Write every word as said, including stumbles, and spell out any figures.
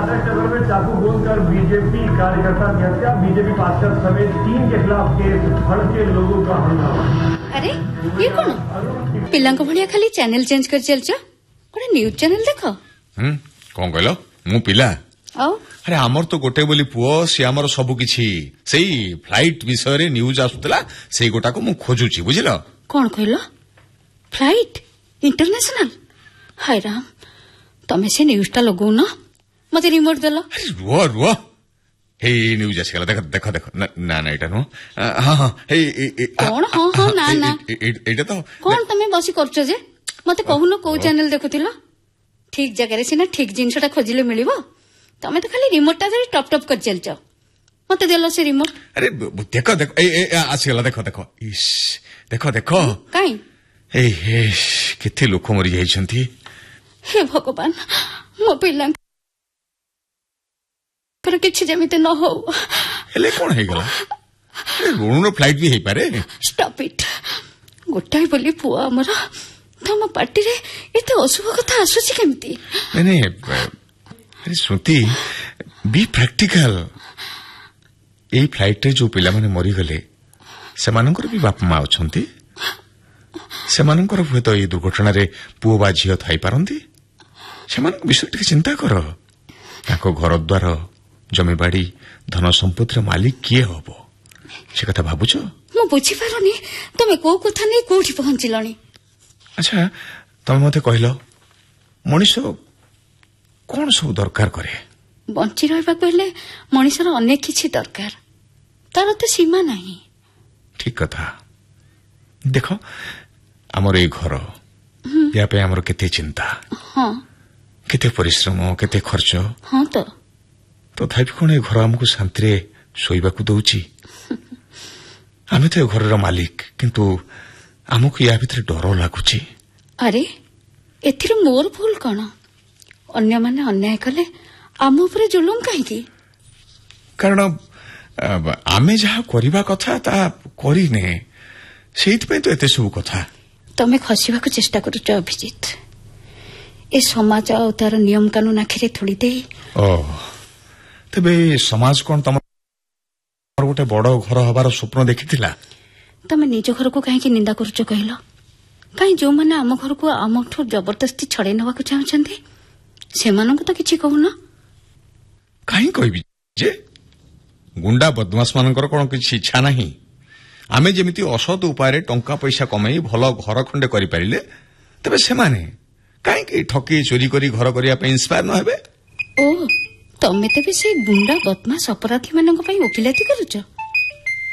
नगर में चाकू बोलकर बीजेपी कार्यकर्ता की हत्या, बीजेपी पार्षद समेत तीन के खिलाफ केस, भड़के लोगों का हंगामा। अरे ये कौन पिला भाया खाली चैनल चेंज कर चलछ गोटे न्यूज चैनल देख कौन कहल मु पिला अरे आमर तो गोटे बोली पुओ सी आमर सबु किछि सेई फ्लाइट विषय रे न्यूज आसुतला सेई गोटा को मु खोजुची बुझिल कौन कहल फ्लाइट इंटरनेशनल हाय राम तमे से न्यूजटा लगौ न मते रिमोट देला अरे रुआ रुआ हे न्यूज आसगला देख देख देख ना ना एटा नो हां हां हे कौन हां हां ना ना एटा तो कौन तमे बसी करछ जे मते कहूनो को चैनल देखुतिला ठीक जगह रे सिना ठीक जिंसटा खोजिले मिलिबो तमे तो खाली रिमोटटा धरि टप टप कर चलछ मते देलो से रिमोट अरे देखो देखो ए आसगला देखो देखो इस देखो देखो काई ए हे केते लोक मरि जाई छंती हे भगवान मो पिला पर किछि जमिते न हो हेले कोन हे गला अरे रोनो फ्लाइट भी हे पारे स्टॉप इट गोटाई बोली पुआ हमर तम पार्टी रे एते अशुभ कथा आसुची केमती नहीं अरे श्रुति बी प्रैक्टिकल ए फ्लाइट रे जो पिला माने मरि गले सेमानकर भी बाप मा अछंती सेमानकर हुए तो ये दुर्घटना रे पुओ बा झियो थाई पारंती सेमान विषय टिके चिंता कर ताको घर द्वार जमीबाड़ी धन संपत्तिर मालिक किए हबो से कथा भाबुछ मु बुझी पारुनी तमे को कथा नै कोठी पहुंचिलनी अच्छा तमे मते कहलो मनुष्य कौन सब दरकार करे बंची रहबा कहले मनुष्यर अनेक किछि दरकार तार तो सीमा नहीं ठीक कथा देखो हमर ए घर या पे हमर केते चिंता हां केते परिश्रम केते खर्च हां तो तो थापि कोन ए घर हमकु शांति रे सोइबा को दउची आमे तो घर रो मालिक किंतु हमकु या भितर डर लागुची अरे एथिर मोर भूल कोन अन्य माने अन्याय कले आम ऊपर जुलुम काहे की कारण आमे जहा करिबा कथा ता करी ने सेइत पे तो एते सब कथा तमे खसिबा को चेष्टा करूच अभिजीत ए समाज आ तार नियम कानून आखिरे थोड़ी दे ओ तबे समाज कोन तम गोटे बड़ घर हबार स्वप्न देखिथिला तमे निज घर को काहे की निंदा करूच कहलो काहे जो माने आम घर को आमठो जबरदस्ती छड़े नवा को चाहछंती सेमानन को तो किछि कहूना काहे कहबी जे गुंडा बदमाश मानकर कोन किछि इच्छा नाही आमे जेमिति असत उपाय टंका पैसा कमाई भल घर खंडे करि परिले तबे सेमाने काहे की ठकी चोरी करी घर करिया पे इंस्पायर न हेबे ओ तमे तबे से गुंडा बदमाश अपराधी मानन को पई वकिलाती करूछ